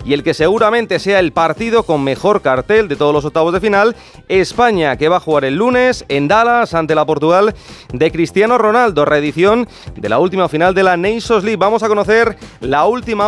y el que seguramente sea el partido con mejor cartel de todos los octavos de final, España, que va a jugar el lunes en Dallas ante la Portugal de Cristiano Ronaldo, reedición de la última final de la Nations League. Vamos a conocer la última